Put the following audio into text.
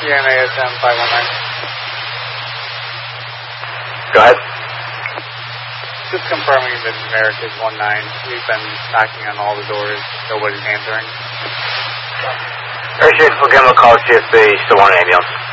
ASM 519. Go ahead. Just confirming that numeric is 19. We've been knocking on all the doors. Nobody's answering. Appreciate it. We'll give him a call, see if they still want an ambulance.